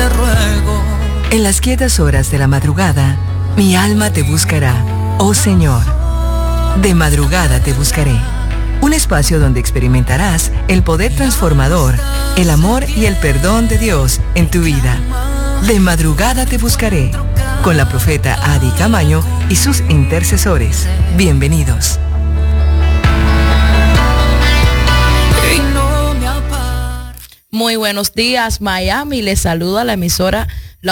te ruego. En las quietas horas de la madrugada, mi alma te buscará, oh Señor. De madrugada te buscaré. Un espacio donde experimentarás el poder transformador, el amor y el perdón de Dios en tu vida. De madrugada te buscaré, con la profeta Adi Camaño y sus intercesores. Bienvenidos. Muy buenos días, Miami. Les saluda la emisora La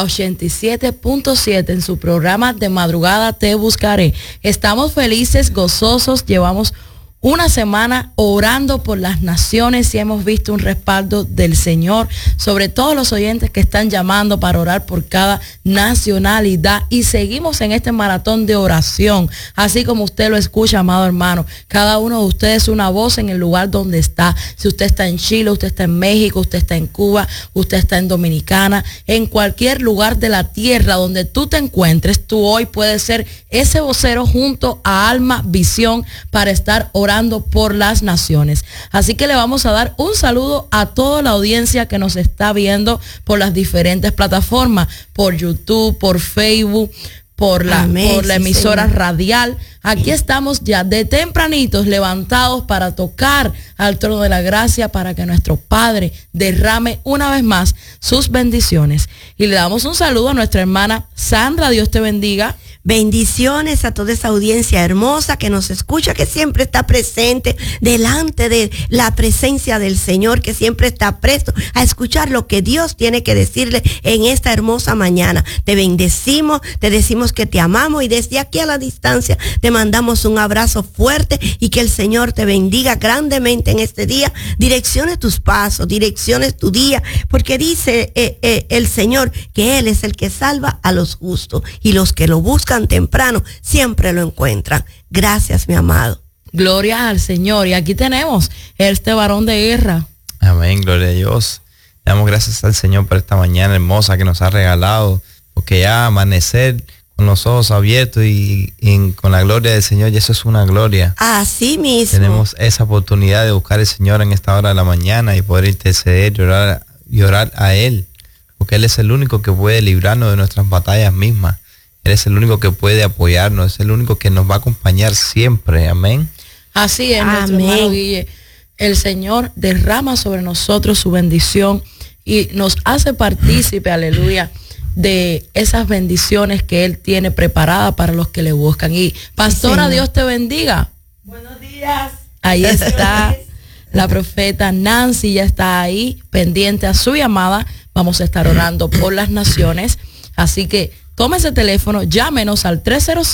87.7 en su programa De Madrugada Te Buscaré. Estamos felices, gozosos, llevamos una semana orando por las naciones y hemos visto un respaldo del Señor sobre todos los oyentes que están llamando para orar por cada nacionalidad, y seguimos en este maratón de oración, así como usted lo escucha, amado hermano. Cada uno de ustedes es una voz en el lugar donde está. Si usted está en Chile, usted está en México, usted está en Cuba, usted está en Dominicana, en cualquier lugar de la tierra donde tú te encuentres, tú hoy puedes ser ese vocero junto a Alma Visión para estar orando por las naciones. Así que le vamos a dar un saludo a toda la audiencia que nos está viendo por las diferentes plataformas, por YouTube, por Facebook, por la emisora radial. Aquí estamos ya de tempranitos levantados para tocar al trono de la gracia, para que nuestro Padre derrame una vez más sus bendiciones. Y le damos un saludo a nuestra hermana Sandra. Dios te bendiga. Bendiciones a toda esa audiencia hermosa que nos escucha, que siempre está presente delante de la presencia del Señor, que siempre está presto a escuchar lo que Dios tiene que decirle en esta hermosa mañana. Te bendecimos, te decimos que te amamos, y desde aquí a la distancia te mandamos un abrazo fuerte, y que el Señor te bendiga grandemente en este día. Direccione tus pasos, direccione tu día, porque dice el Señor que Él es el que salva a los justos, y los que lo buscan temprano siempre lo encuentran. Gracias, mi amado. Gloria al Señor. Y aquí tenemos este varón de guerra. Amén, gloria a Dios. Le damos gracias al Señor por esta mañana hermosa que nos ha regalado, porque ya amanecer con los ojos abiertos y con la gloria del Señor, y eso es una gloria. Así mismo. Tenemos esa oportunidad de buscar al Señor en esta hora de la mañana y poder interceder y orar a Él, porque Él es el único que puede librarnos de nuestras batallas mismas. Él es el único que puede apoyarnos, es el único que nos va a acompañar siempre. Amén. Así es, nuestro hermano Guille. El Señor derrama sobre nosotros su bendición y nos hace partícipe, aleluya, de esas bendiciones que Él tiene preparadas para los que le buscan. Y pastora, sí, Dios te bendiga. Buenos días. Ahí está la profeta Nancy, ya está ahí, pendiente a su llamada. Vamos a estar orando por las naciones. Así que tome ese teléfono, llámenos al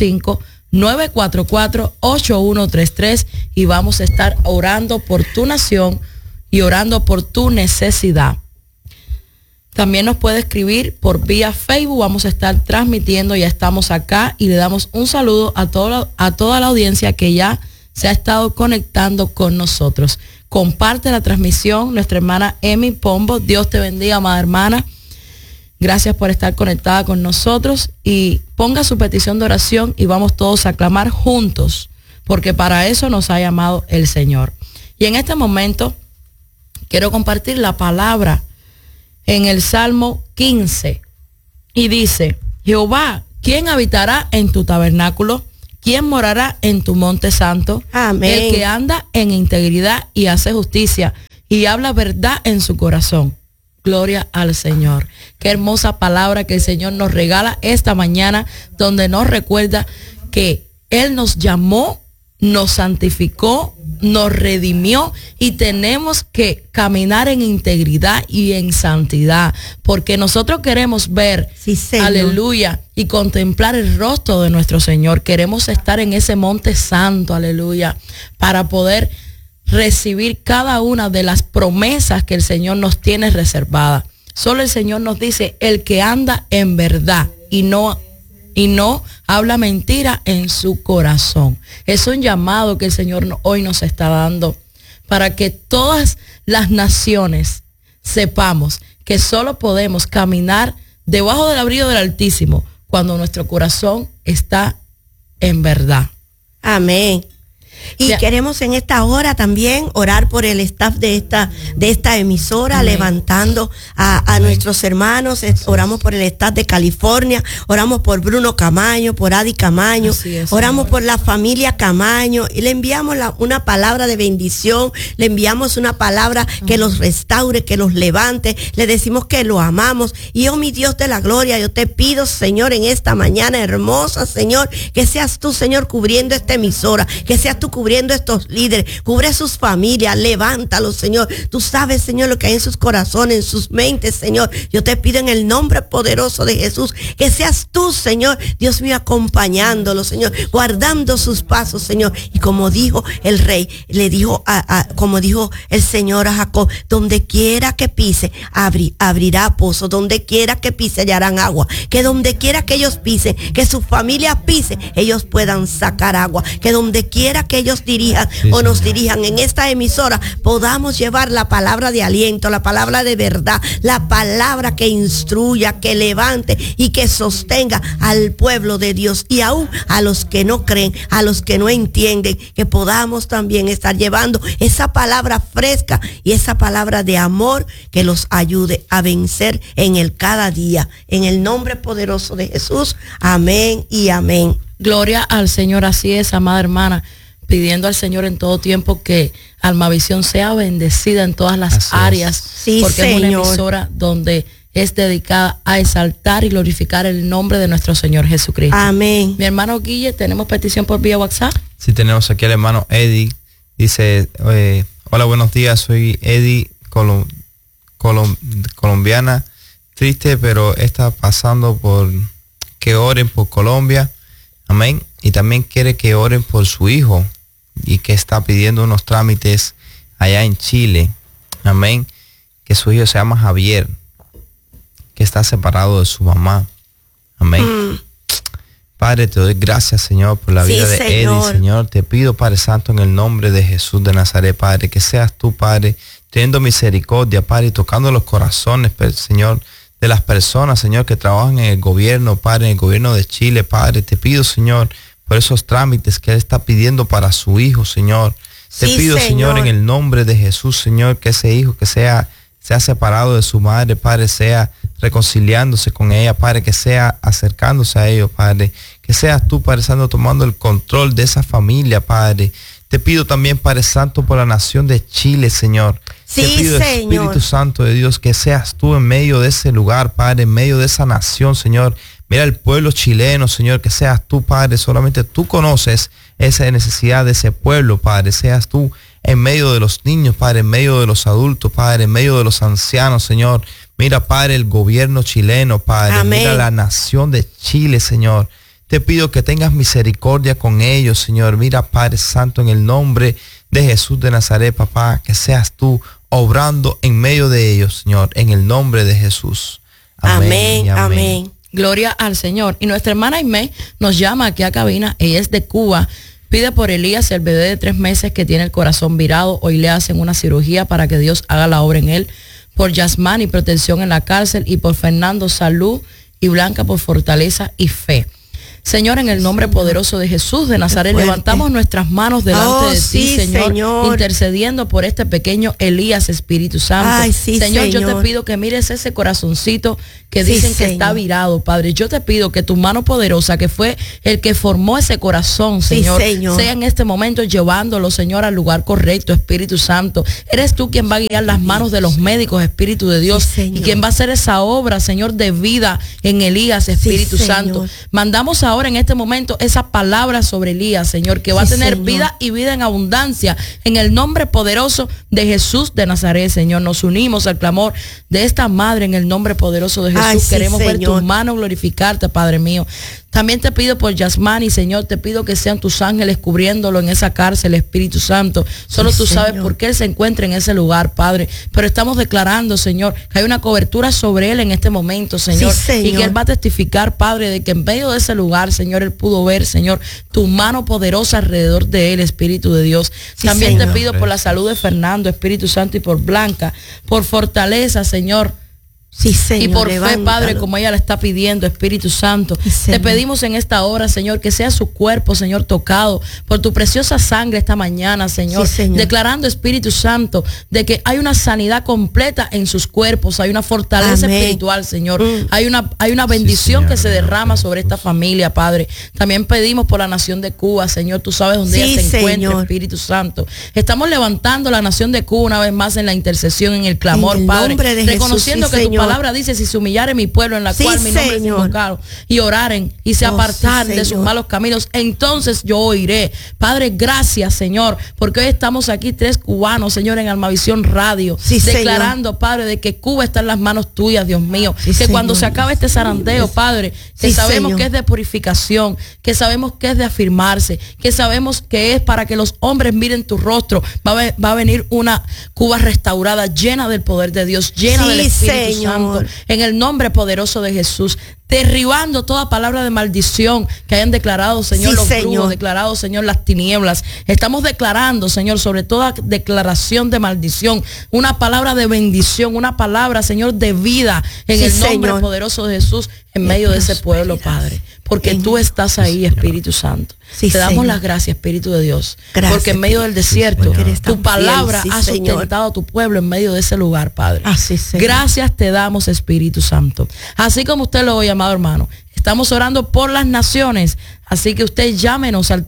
305-944-8133 y vamos a estar orando por tu nación y orando por tu necesidad. También nos puede escribir por vía Facebook. Vamos a estar transmitiendo, ya estamos acá, y le damos un saludo a toda la audiencia que ya se ha estado conectando con nosotros. Comparte la transmisión, nuestra hermana Emi Pombo. Dios te bendiga, amada hermana. Gracias por estar conectada con nosotros, y ponga su petición de oración y vamos todos a clamar juntos, porque para eso nos ha llamado el Señor. Y en este momento quiero compartir la palabra en el Salmo 15, y dice: Jehová, ¿quién habitará en tu tabernáculo? ¿Quién morará en tu monte santo? Amén. El que anda en integridad y hace justicia y habla verdad en su corazón. Gloria al Señor. Qué hermosa palabra que el Señor nos regala esta mañana, donde nos recuerda que Él nos llamó, nos santificó, nos redimió, y tenemos que caminar en integridad y en santidad, porque nosotros queremos ver, sí, aleluya, y contemplar el rostro de nuestro Señor. Queremos estar en ese monte santo, aleluya, para poder recibir cada una de las promesas que el Señor nos tiene reservadas. Solo el Señor nos dice: el que anda en verdad y no habla mentira en su corazón. Es un llamado que el Señor hoy nos está dando, para que todas las naciones sepamos que solo podemos caminar debajo del abrigo del Altísimo cuando nuestro corazón está en verdad. Amén. Y queremos en esta hora también orar por el staff de esta emisora, amén, levantando a nuestros hermanos. Oramos por el staff de California, oramos por Bruno Camaño, por Adi Camaño, oramos por la familia Camaño y le enviamos una palabra de bendición, le enviamos una palabra que los restaure, que los levante, le decimos que lo amamos. Y oh, mi Dios de la gloria, yo te pido, Señor, en esta mañana hermosa, Señor, que seas tú, Señor, cubriendo esta emisora, que seas tú cubriendo estos líderes, cubre sus familias, levántalos, Señor. Tú sabes, Señor, lo que hay en sus corazones, en sus mentes, Señor. Yo te pido en el nombre poderoso de Jesús, que seas tú, Señor, Dios mío, acompañándolos, Señor, guardando sus pasos, Señor. Y como dijo el rey, le dijo como dijo el Señor a Jacob, donde quiera que pise, abrirá pozo, donde quiera que pise hallarán agua, que donde quiera que ellos pisen, que su familia pise, ellos puedan sacar agua, que donde quiera que ellos dirijan o nos dirijan en esta emisora, podamos llevar la palabra de aliento, la palabra de verdad, la palabra que instruya, que levante y que sostenga al pueblo de Dios, y aún a los que no creen, a los que no entienden, que podamos también estar llevando esa palabra fresca y esa palabra de amor que los ayude a vencer en el cada día. En el nombre poderoso de Jesús, amén y amén. Gloria al Señor. Así es, amada hermana, pidiendo al Señor en todo tiempo que Almavisión sea bendecida en todas las áreas, porque Señor, es una emisora donde es dedicada a exaltar y glorificar el nombre de nuestro Señor Jesucristo. Amén. Mi hermano Guille, ¿tenemos petición por vía WhatsApp? Sí, tenemos aquí al hermano Eddie. Dice, hola, buenos días, soy Eddie, colombiana, triste, pero está pasando por que oren por Colombia. Amén. Y también quiere que oren por su hijo y que está pidiendo unos trámites allá en Chile. Amén. Que su hijo se llama Javier, que está separado de su mamá. Amén. Padre, te doy gracias, Señor, por la vida de Eddie, Señor. Te pido, Padre Santo, en el nombre de Jesús de Nazaret, Padre, que seas tú, Padre, teniendo misericordia, Padre, y tocando los corazones, Señor, de las personas, Señor, que trabajan en el gobierno, Padre, en el gobierno de Chile, Padre. Te pido, Señor, por esos trámites que Él está pidiendo para su hijo, Señor. Te pido, Señor, en el nombre de Jesús, Señor, que ese hijo que sea separado de su madre, Padre, sea reconciliándose con ella, Padre, que sea acercándose a ellos, Padre, que seas tú, Padre Santo, tomando el control de esa familia, Padre. Te pido también, Padre Santo, por la nación de Chile, Señor. Te pido, Señor, Espíritu Santo de Dios, que seas tú en medio de ese lugar, Padre, en medio de esa nación, Señor. Mira el pueblo chileno, Señor, que seas tú, Padre, solamente tú conoces esa necesidad de ese pueblo, Padre. Seas tú en medio de los niños, Padre, en medio de los adultos, Padre, en medio de los ancianos, Señor. Mira, Padre, el gobierno chileno, Padre. Amén. Mira la nación de Chile, Señor. Te pido que tengas misericordia con ellos, Señor. Mira, Padre Santo, en el nombre de Jesús de Nazaret, papá, que seas tú obrando en medio de ellos, Señor, en el nombre de Jesús. Amén, amén. Gloria al Señor. Y nuestra hermana Aimee nos llama aquí a cabina. Ella es de Cuba. Pide por Elías, el bebé de 3 meses que tiene el corazón virado. Hoy le hacen una cirugía para que Dios haga la obra en él. Por Yasmán y protección en la cárcel. Y por Fernando, salud. Y Blanca por fortaleza y fe. Señor, en el nombre poderoso de Jesús de Nazaret, levantamos nuestras manos delante de ti, Señor, intercediendo por este pequeño Elías, Espíritu Santo. Ay, sí, Señor, yo te pido que mires ese corazoncito que dicen que está virado, Padre. Yo te pido que tu mano poderosa, que fue el que formó ese corazón, Señor, sea en este momento llevándolo, Señor, al lugar correcto, Espíritu Santo. Eres tú quien va a guiar las manos de los médicos, Espíritu de Dios, y quien va a hacer esa obra, Señor, de vida en Elías, Espíritu Santo. Mandamos ahora en este momento esa palabra sobre Elías, Señor, que va a tener vida y vida en abundancia, en el nombre poderoso de Jesús de Nazaret, Señor. Nos unimos al clamor de esta madre en el nombre poderoso de Jesús. Queremos ver tu mano glorificarte, Padre mío. También te pido por Yasmán y, Señor, te pido que sean tus ángeles cubriéndolo en esa cárcel, Espíritu Santo. Solo tú sabes por qué él se encuentra en ese lugar, Padre. Pero estamos declarando, Señor, que hay una cobertura sobre él en este momento, Señor. Y que él va a testificar, Padre, de que en medio de ese lugar, Señor, él pudo ver, Señor, tu mano poderosa alrededor de él, Espíritu de Dios. También te pido por la salud de Fernando, Espíritu Santo, y por Blanca, por fortaleza, Señor, Sí, Señor, y por fe, levántalo. Padre, como ella le está pidiendo, Espíritu Santo, Sí, Señor. te pedimos en esta hora, Señor, que sea su cuerpo, Señor, tocado por tu preciosa sangre esta mañana, Señor. Sí, Señor. Declarando, Espíritu Santo, de que hay una sanidad completa en sus cuerpos, hay una fortaleza Amén. espiritual, Señor. Hay una bendición Señor, que se derrama amén. sobre esta familia, Padre. También pedimos por la nación de Cuba, Señor. Tú sabes dónde Sí, ella se encuentra, Señor. Espíritu Santo. Estamos levantando la nación de Cuba una vez más en la intercesión, en el clamor, En el Padre. nombre de Jesús, Reconociendo sí, que tu Señor. palabra dice, si se humillare mi pueblo en la Sí, cual mi nombre es Señor. invocado, y oraren y se Oh, apartaren sí, de sus Señor. malos caminos, entonces yo oiré. Padre, gracias, Señor, porque hoy estamos aquí 3 cubanos, Señor, en Almavisión Radio, Sí, declarando, Padre, de que Cuba está en las manos tuyas, Dios mío. Sí, que Señor. cuando se acabe este zarandeo, Padre, que Sí, sabemos Señor. que es de purificación, que sabemos que es de afirmarse, que sabemos que es para que los hombres miren tu rostro, va a venir una Cuba restaurada, llena del poder de Dios, llena Sí, del Espíritu Señor. Santo, en el nombre poderoso de Jesús, derribando toda palabra de maldición que hayan declarado, Señor, Sí, los Señor. brujos, declarado, Señor, las tinieblas. Estamos declarando, Señor, sobre toda declaración de maldición, una palabra de bendición, una palabra, Señor, de vida en Sí, el nombre Señor. poderoso de Jesús en medio de ese pueblo, Padre. Porque En- tú estás ahí, Espíritu Santo. Sí, Te damos Señor. las gracias, Espíritu de Dios. Gracias, porque en medio del Sí, desierto, Señor. Eres tan tu palabra fiel, sí, ha Señor. sustentado a tu pueblo en medio de ese lugar, Padre. Así, Señor. Gracias te damos, Espíritu Santo. Así como usted lo oye, amado hermano. Estamos orando por las naciones. Así que usted llámenos al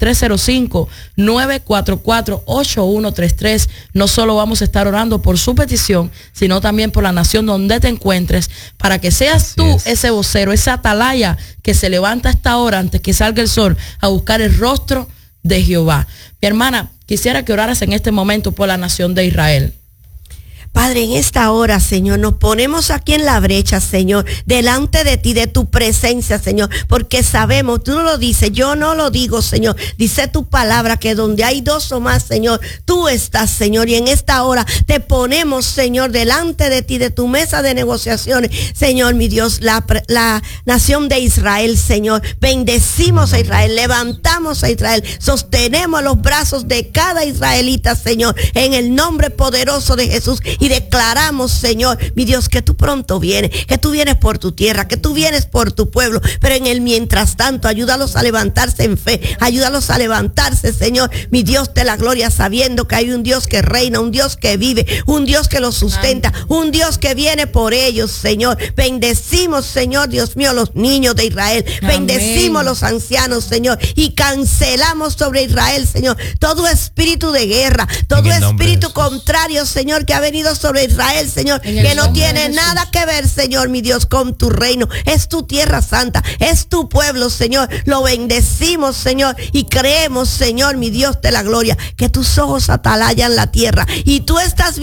305-944-8133. No solo vamos a estar orando por su petición, sino también por la nación donde te encuentres, para que seas Así tú es. ese vocero, esa atalaya que se levanta a esta hora antes que salga el sol a buscar el rostro de Jehová. Mi hermana, quisiera que oraras en este momento por la nación de Israel. Padre, en esta hora, Señor, nos ponemos aquí en la brecha, Señor, delante de ti, de tu presencia, Señor, porque sabemos, tú no lo dices, yo no lo digo, Señor, dice tu palabra que donde hay 2 o más, Señor, tú estás, Señor, y en esta hora te ponemos, Señor, delante de ti, de tu mesa de negociaciones, Señor, mi Dios, la nación de Israel, Señor, bendecimos a Israel, levantamos a Israel, sostenemos los brazos de cada israelita, Señor, en el nombre poderoso de Jesús. Y declaramos, Señor, mi Dios, que tú pronto vienes, que tú vienes por tu tierra, que tú vienes por tu pueblo. Pero en el mientras tanto, ayúdalos a levantarse en fe, ayúdalos a levantarse, Señor, mi Dios de la gloria, sabiendo que hay un Dios que reina, un Dios que vive, un Dios que los sustenta, un Dios que viene por ellos, Señor. Bendecimos, Señor, Dios mío, los niños de Israel. Amén. Bendecimos los ancianos, Señor, y cancelamos sobre Israel, Señor, todo espíritu de guerra, todo En el nombre de espíritu Jesús. contrario, Señor, que ha venido sobre Israel, Señor, En el que no nombre de tiene Jesús. nada que ver, Señor, mi Dios, con tu reino. Es tu tierra santa, es tu pueblo, Señor. Lo bendecimos, Señor, y creemos, Señor, mi Dios de la gloria, que tus ojos atalayan la tierra y tú estás